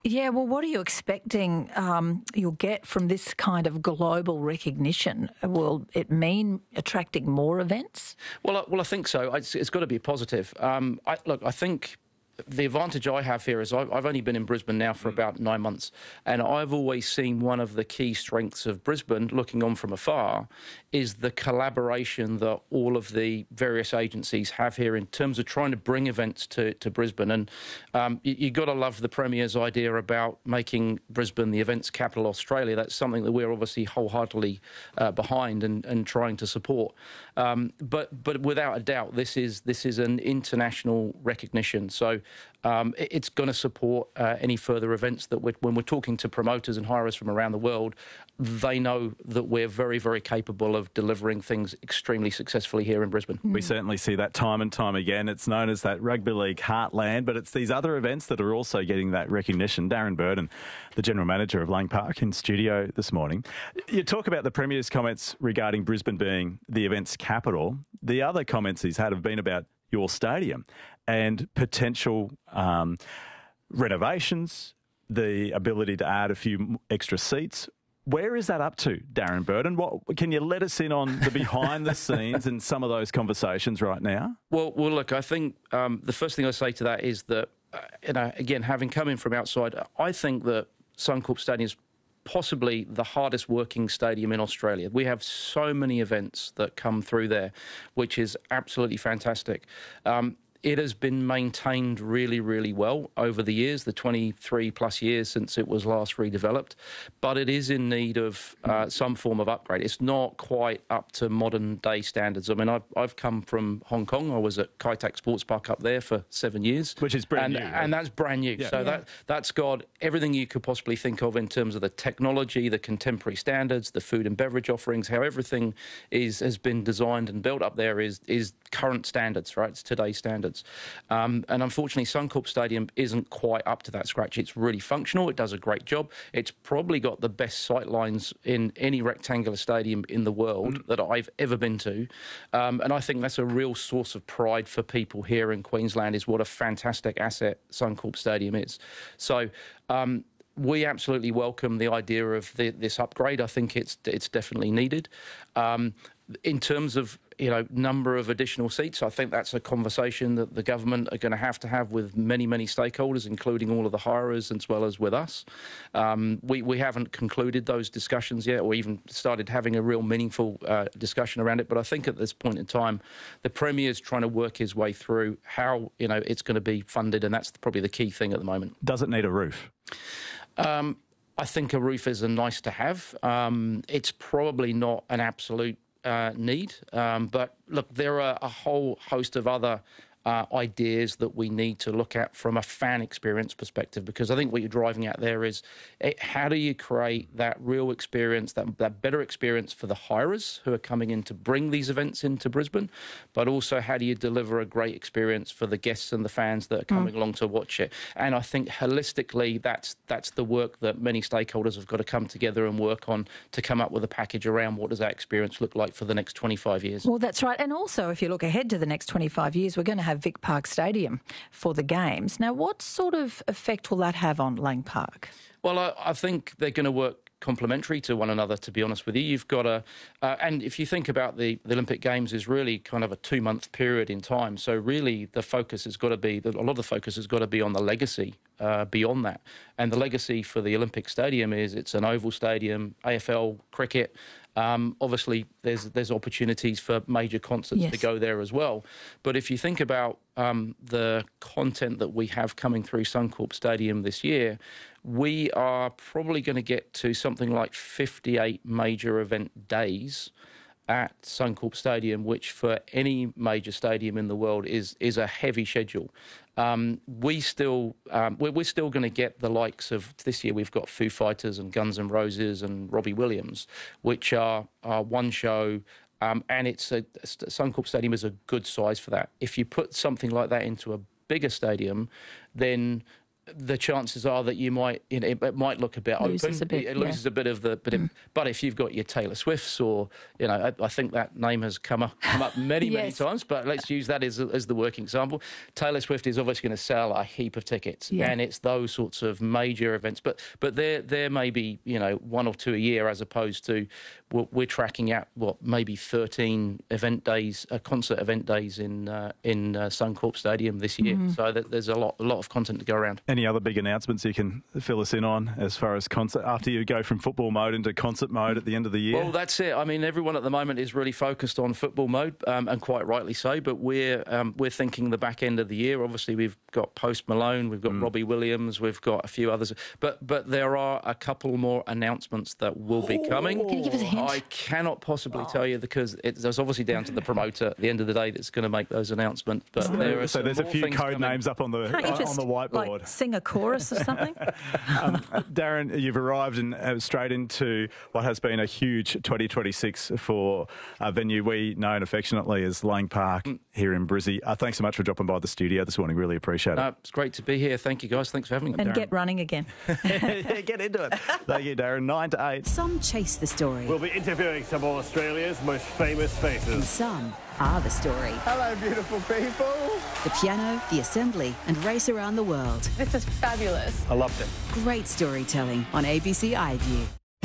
Yeah, well, what are you expecting you'll get from this kind of global recognition? Will it mean attracting more events? Well, I think so. It's got to be positive. I think the advantage I have here is I've only been in Brisbane now for about 9 months, and I've always seen one of the key strengths of Brisbane, looking on from afar, is the collaboration that all of the various agencies have here in terms of trying to bring events to Brisbane. And you've got to love the Premier's idea about making Brisbane the events capital of Australia. That's something that we're obviously wholeheartedly behind and trying to support. But without a doubt, this is an international recognition. So it's going to support any further events that when we're talking to promoters and hirers from around the world, they know that we're very, very capable of delivering things extremely successfully here in Brisbane. We certainly see that time and time again. It's known as that rugby league heartland, but it's these other events that are also getting that recognition. Darren Burden, the General Manager of Lang Park, in studio this morning. You talk about the Premier's comments regarding Brisbane being the events capital. The other comments he's had have been about your stadium and potential renovations, the ability to add a few extra seats. Where is that up to, Darren Burden? What can you let us in on the behind the scenes and some of those conversations right now? Well, look, I think the first thing I say to that is that, again, having come in from outside, I think that Suncorp Stadium is possibly the hardest working stadium in Australia. We have so many events that come through there, which is absolutely fantastic. It has been maintained really, really well over the years, the 23 plus years since it was last redeveloped, but it is in need of some form of upgrade. It's not quite up to modern day standards. I mean, I've come from Hong Kong. I was at Kai Tak Sports Park up there for 7 years. Which is brand new. And that's brand new. Yeah. So that's got everything you could possibly think of in terms of the technology, the contemporary standards, the food and beverage offerings, how everything has been designed and built up there is current standards, right? It's today's standards. And unfortunately, Suncorp Stadium isn't quite up to that scratch. It's really functional. It does a great job. It's probably got the best sight lines in any rectangular stadium in the world that I've ever been to. And I think that's a real source of pride for people here in Queensland, is what a fantastic asset Suncorp Stadium is. So we absolutely welcome the idea of this upgrade. I think it's definitely needed. In terms of number of additional seats, I think that's a conversation that the government are going to have with many, many stakeholders, including all of the hirers as well as with us. We haven't concluded those discussions yet, or even started having a real meaningful discussion around it. But I think at this point in time, the Premier's trying to work his way through how it's going to be funded, and that's probably the key thing at the moment. Does it need a roof? I think a roof is a nice to have. It's probably not an absolute need. But look, there are a whole host of other ideas that we need to look at from a fan experience perspective, because I think what you're driving at there is how do you create that real experience, that better experience for the hirers who are coming in to bring these events into Brisbane, but also how do you deliver a great experience for the guests and the fans that are coming along to watch it. And I think holistically that's the work that many stakeholders have got to come together and work on to come up with a package around what does that experience look like for the next 25 years. Well, that's right. And also, if you look ahead to the next 25 years, we're going to have Vic Park Stadium for the games. Now, what sort of effect will that have on Lang Park? Well, I think they're going to work complementary to one another, to be honest with you. You've got and if you think about the Olympic Games is really kind of a 2-month period in time. So really the focus has got to be, a lot of the focus has got to be on the legacy beyond that. And the legacy for the Olympic Stadium is it's an oval stadium, AFL cricket. Obviously, there's opportunities for major concerts to go there as well. But if you think about the content that we have coming through Suncorp Stadium this year, we are probably going to get to something like 58 major event days at Suncorp Stadium, which for any major stadium in the world is a heavy schedule. We're still going to get the likes of, this year we've got Foo Fighters and Guns N' Roses and Robbie Williams, which are one show, and Suncorp Stadium is a good size for that. If you put something like that into a bigger stadium, then the chances are that you might, it might look a bit Loses open. a bit, It loses a bit of the, but if you've got your Taylor Swifts or, I think that name has come up many Yes. times. But let's use that as the working example. Taylor Swift is obviously going to sell a heap of tickets, and it's those sorts of major events. But there may be 1 or 2 a year, as opposed to we're tracking out maybe 13 event days, concert event days in Suncorp Stadium this year. So there's a lot of content to go around. Any other big announcements you can fill us in on as far as concert, after you go from football mode into concert mode at the end of the year? Well, that's it. I mean, everyone at the moment is really focused on football mode, and quite rightly so. But we're thinking the back end of the year. Obviously, we've got Post Malone, we've got Robbie Williams, we've got a few others. But there are a couple more announcements that will be coming. Can you give us a hint? I cannot possibly tell you, because it's obviously down to the promoter at the end of the day that's going to make those announcements. But there's a few code names up on the whiteboard. Like, sing a chorus or something? Darren, you've arrived and straight into what has been a huge 2026 for a venue we know affectionately as Lang Park here in Brizzy. Thanks so much for dropping by the studio this morning. Really appreciate it. It's great to be here. Thank you, guys. Thanks for having me. And Darren. get running again. Yeah, get into it. Thank you, Darren. 9 to 8. Some chase the story, We'll be interviewing some of Australia's most famous and faces. some are the story. Hello, beautiful people. The piano, the assembly, and race around the world. This is fabulous. I loved it. Great storytelling on ABC iView.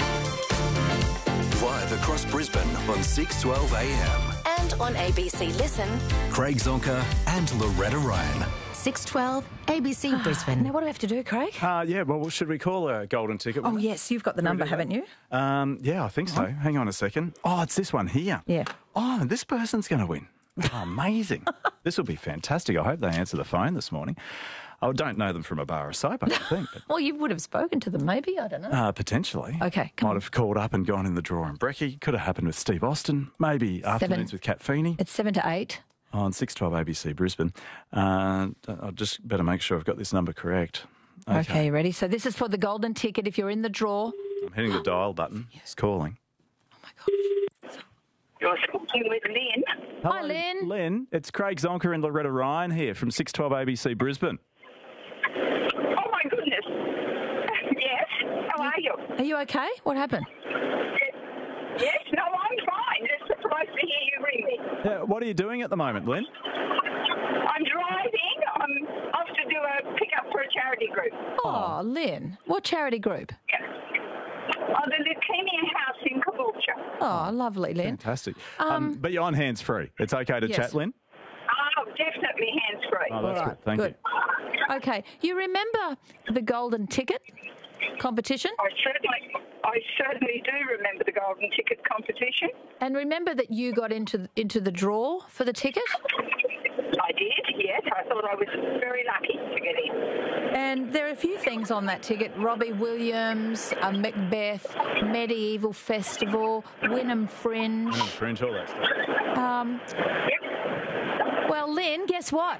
Live across Brisbane on 6:12 a.m. And on ABC Listen. Craig Zonka and Loretta Ryan. 6:12 ABC Brisbane. Now, what do we have to do, Craig? Yeah, well, should we call a golden ticket? Oh, yes, you've got the number, haven't you? Yeah, I think so. Hang on a second. Oh, it's this one here. Yeah. Oh, this person's going to win. Oh, amazing. This will be fantastic. I hope they answer the phone this morning. I don't know them from a bar of soap, I don't think. But, Well, you would have spoken to them, maybe. I don't know. potentially. Okay, come Might on. have called up and gone in the drawer in Brecky. Could have happened with Steve Austin. Maybe afternoons with Kat Feeney. It's 7 to 8. On 6:12 ABC Brisbane. I'll just better make sure I've got this number correct. Okay, ready? So this is for the golden ticket if you're in the draw. I'm hitting the dial button. It's calling. Oh, my God. You're speaking with Lynn. Hi, Lynn. Lynn, it's Craig Zonka and Loretta Ryan here from 6:12 ABC Brisbane. Oh, my goodness. Yes, how are you? Are you okay? What happened? Yes, no, I'm fine. It's surprised to hear you ring me. Yeah, what are you doing at the moment, Lynn? I'm driving. I'm off to do a pickup for a charity group. Oh, Lynn. What charity group? The Leukemia House in Caboolture. Oh, lovely, Lynn. Fantastic. But you're on hands-free. It's okay to Yes. chat, Lynn? Oh, definitely hands-free. Oh, that's good. Thank you. Okay. You remember the golden ticket competition? I certainly do remember the golden ticket competition. And remember that you got into the draw for the ticket? I did, yes. I thought I was very lucky to get in. And there are a few things on that ticket. Robbie Williams, Macbeth, Medieval Festival, Wynnum Fringe. Fringe, all that stuff. Well, Lynn, guess what?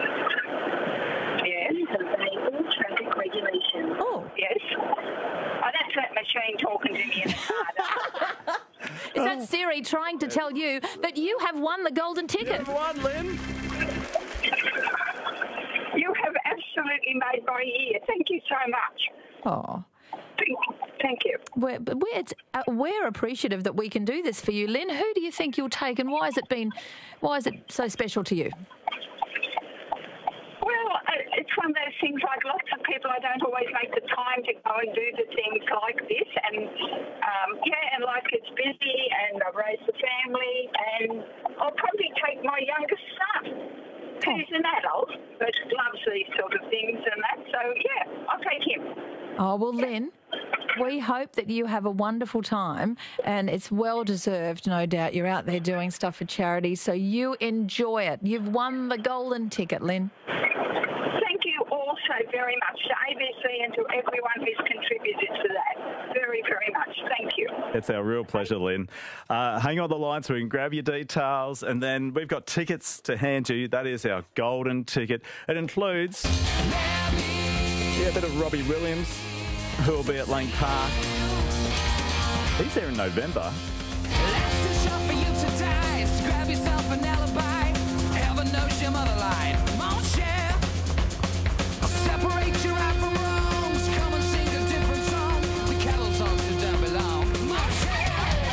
Yes. Traffic regulation. Oh. Yes. Oh, that's that machine talking to me in the car. Is that Siri trying to tell you that you have won the golden ticket? One, Lynn. You have absolutely made my year. Thank you so much. Oh. Thank you. We're appreciative that we can do this for you, Lynn. Who do you think you'll take, and why is it so special to you? Well, it's one of those things like lots of people, I don't always make the time to go and do the things like this. And, and life gets busy and I've raised a family and I'll probably take my youngest son, who's an adult, but loves these sort of things and that. So, yeah, I'll take him. Oh, well, Lynn, we hope that you have a wonderful time, and it's well-deserved, no doubt. You're out there doing stuff for charity, so you enjoy it. You've won the golden ticket, Lynn. Thank you all so very much to ABC and to everyone who's contributed to that. Very, very much. Thank you. It's our real pleasure, Lynn. Hang on the line so we can grab your details, and then we've got tickets to hand you. That is our golden ticket. It includes a bit of Robbie Williams, who will be at Lang Park. He's there in November.